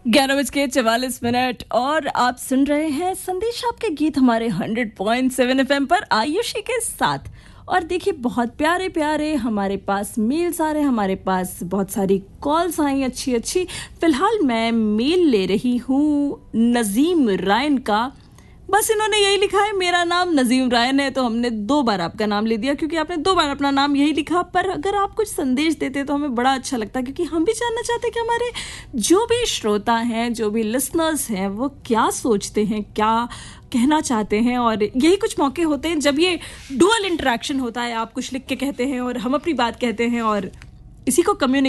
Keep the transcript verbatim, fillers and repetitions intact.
ग्यारह बज के चवालीस मिनट और आप सुन रहे हैं संदेश आपके गीत हमारे hundred point seven F M पर आयुषी के साथ। और देखिए बहुत प्यारे प्यारे हमारे पास मेल्स आ रहे हैं, हमारे पास बहुत सारी कॉल्स आई अच्छी अच्छी। फिलहाल मैं मेल ले रही हूँ नजीम रायन का। बस इन्होंने यही लिखा है मेरा नाम नजीम रायन है, तो हमने दो बार आपका नाम ले दिया क्योंकि आपने दो बार अपना नाम यही लिखा। पर अगर आप कुछ संदेश देते तो हमें बड़ा अच्छा लगता, क्योंकि हम भी जानना चाहते हैं कि हमारे जो भी श्रोता हैं, जो भी लिसनर्स हैं, वो क्या सोचते हैं, क्या कहना चाहते हैं। और यही कुछ मौके होते हैं जब ये डुअल इंटरेक्शन होता है, आप कुछ लिख के कहते हैं और हम अपनी बात कहते हैं और इसी को कम्युनिकेट